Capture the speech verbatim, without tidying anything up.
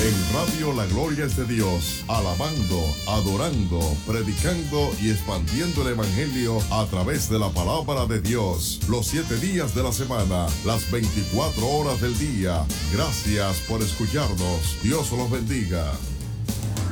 En Radio La Gloria es de Dios, alabando, adorando, predicando y expandiendo el Evangelio a través de la palabra de Dios, los siete días de la semana, las veinticuatro horas del día. Gracias por escucharnos. Dios los bendiga.